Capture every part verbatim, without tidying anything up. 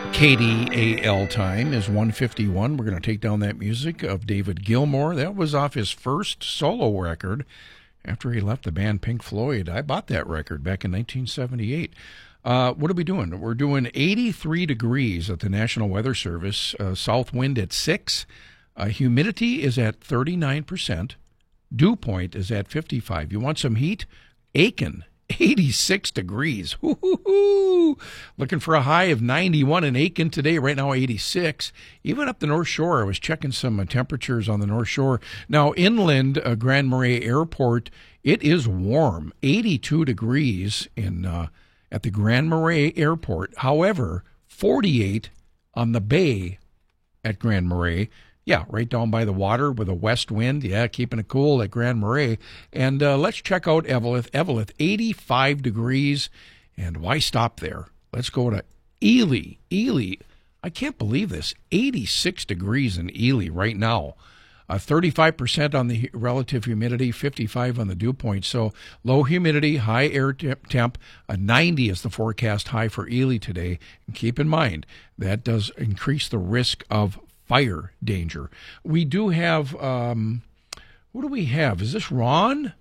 K D A L time is one fifty-one. We're going to take down that music of David Gilmour. That was off his first solo record after he left the band Pink Floyd. I bought that record back in nineteen seventy-eight. Uh, what are we doing? We're doing eighty-three degrees at the National Weather Service. Uh, south wind at six. Uh, humidity is at thirty-nine percent. Dew point is at fifty-five. You want some heat? Aiken, eighty-six degrees. Woo-hoo-hoo. Looking for a high of ninety-one in Aiken today. Right now, eighty-six. Even up the North Shore, I was checking some uh, temperatures on the North Shore. Now, inland, uh, Grand Marais Airport, it is warm. eighty-two degrees in uh, at the Grand Marais Airport. However, forty-eight on the bay at Grand Marais. Yeah, right down by the water with a west wind. Yeah, keeping it cool at Grand Marais. And uh, let's check out Eveleth. Eveleth, eighty-five degrees. And why stop there? Let's go to Ely. Ely, I can't believe this. eighty-six degrees in Ely right now. Uh, thirty-five percent on the relative humidity, fifty-five on the dew point. So low humidity, high air temp, temp uh, ninety is the forecast high for Ely today. And keep in mind, that does increase the risk of fire danger. We do have, um, what do we have? Is this Ron?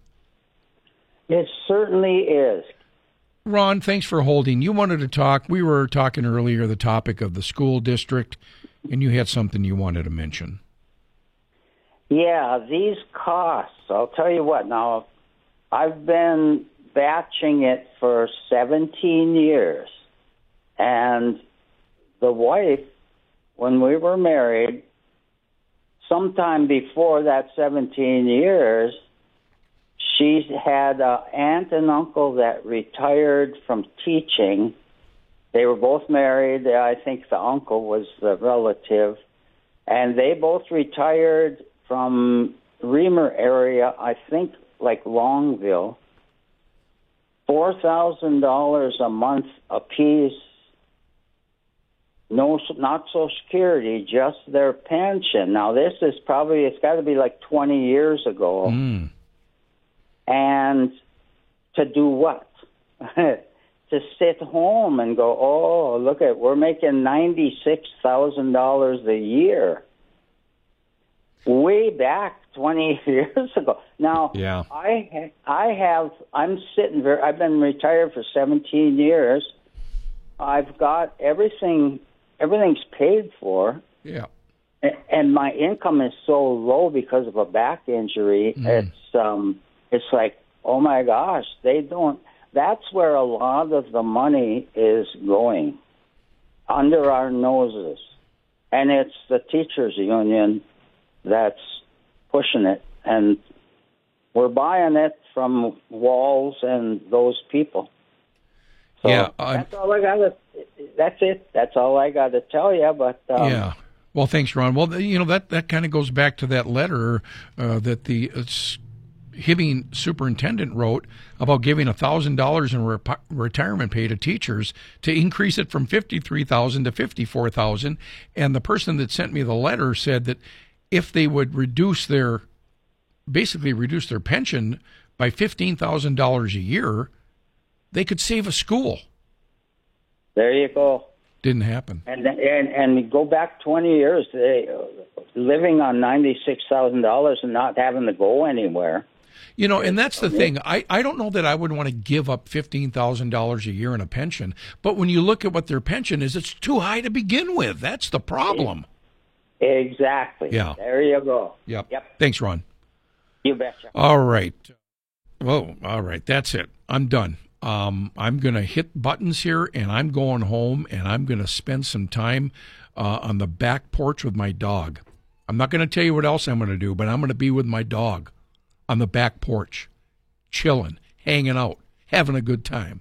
It certainly is. Ron, thanks for holding. You wanted to talk. We were talking earlier the topic of the school district, and you had something you wanted to mention. Yeah, these costs, I'll tell you what. Now, I've been batching it for seventeen years, and the wife, when we were married, sometime before that seventeen years, she had an aunt and uncle that retired from teaching. They were both married. I think the uncle was the relative. And they both retired from Reamer area, I think like Longville. four thousand dollars a month apiece. No, not Social Security, just their pension. Now, this is probably, it's got to be like twenty years ago. Mm. And to do what? To sit home and go, oh, look at, we're making ninety-six thousand dollars a year. Way back twenty years ago. Now, yeah. I, I have, I'm sitting there, I've been retired for seventeen years. I've got everything... Everything's paid for. Yeah. And my income is so low because of a back injury. Mm. It's um, it's like, oh my gosh, they don't. That's where a lot of the money is going, under our noses, and it's the teachers' union that's pushing it, and we're buying it from Walls and those people. So yeah, uh, that's all I got to. That's it. That's all I got to tell you. But um, yeah, well, thanks, Ron. Well, you know that that kind of goes back to that letter uh, that the uh, Hibbing superintendent wrote about giving a thousand dollars in re- retirement pay to teachers to increase it from fifty-three thousand to fifty-four thousand. And the person that sent me the letter said that if they would reduce their, basically reduce their pension by fifteen thousand dollars a year, they could save a school. There you go. Didn't happen. And and and go back twenty years, they, uh, living on ninety-six thousand dollars and not having to go anywhere. You know, and that's the thing. I, I don't know that I would want to give up fifteen thousand dollars a year in a pension, but when you look at what their pension is, it's too high to begin with. That's the problem. Exactly. Yeah. There you go. Yep. Yep. Thanks, Ron. You betcha. All right. Whoa, all right. That's it. I'm done. Um, I'm going to hit buttons here, and I'm going home, and I'm going to spend some time uh, on the back porch with my dog. I'm not going to tell you what else I'm going to do, but I'm going to be with my dog on the back porch, chilling, hanging out, having a good time.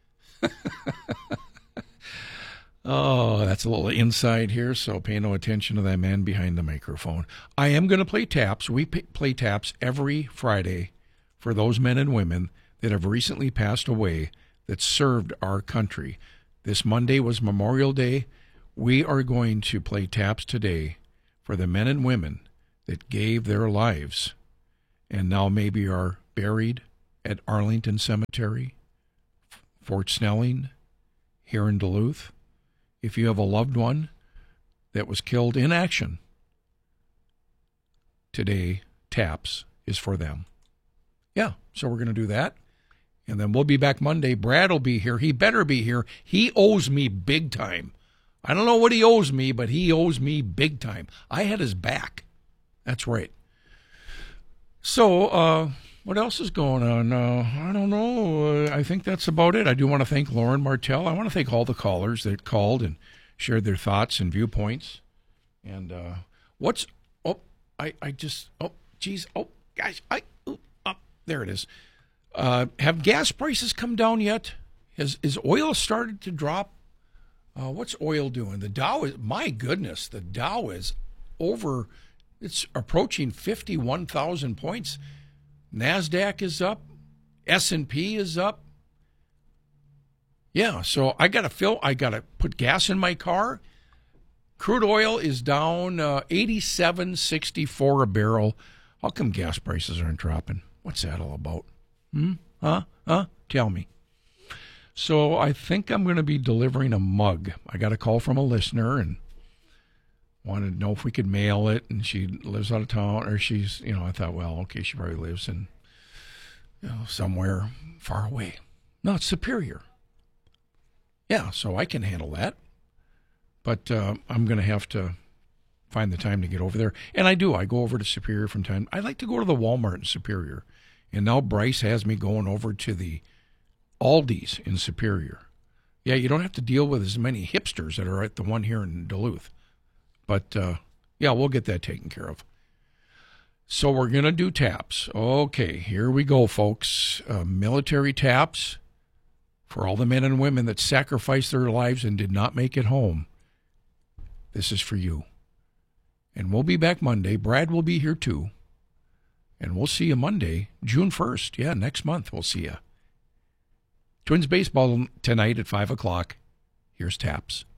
Oh, that's a little inside here, so pay no attention to that man behind the microphone. I am going to play taps. We pay, play taps every Friday for those men and women that have recently passed away that served our country. This Monday was Memorial Day. We are going to play taps today for the men and women that gave their lives and now maybe are buried at Arlington Cemetery, Fort Snelling, here in Duluth. if you have a loved one that was killed in action, today, TAPS is for them. Yeah, so we're going to do that. And then we'll be back Monday. Brad will be here. He better be here. He owes me big time. I don't know what he owes me, but he owes me big time. I had his back. That's right. So, uh, what else is going on? Uh, I don't know. Uh, I think that's about it. I do want to thank Lauren Martell. I want to thank all the callers that called and shared their thoughts and viewpoints. And uh, what's, oh, I, I just, oh, geez, oh, guys, I, oh, oh there it is. Uh, have gas prices come down yet? Has is oil started to drop? Uh, what's oil doing? The Dow is, my goodness, the Dow is over, it's approaching fifty-one thousand points. NASDAQ is up. S and P is up. Yeah, so I got to fill, I got to put gas in my car. Crude oil is down uh, eighty-seven sixty-four a barrel. How come gas prices aren't dropping? What's that all about? Hmm? Huh? Huh? Tell me. So I think I'm going to be delivering a mug. I got a call from a listener and wanted to know if we could mail it. And she lives out of town, or she's, you know, I thought, well, okay, she probably lives in, you know, somewhere far away. No, it's Superior. Yeah, so I can handle that. But uh, I'm going to have to find the time to get over there. And I do. I go over to Superior from time. I like to go to the Walmart in Superior. And now Bryce has me going over to the Aldi's in Superior. Yeah, you don't have to deal with as many hipsters that are at the one here in Duluth. But, uh, yeah, we'll get that taken care of. So we're going to do TAPS. Okay, here we go, folks. Uh, military TAPS for all the men and women that sacrificed their lives and did not make it home. This is for you. And we'll be back Monday. Brad will be here, too. And we'll see you Monday, June first. Yeah, next month we'll see you. Twins baseball tonight at five o'clock. Here's TAPS.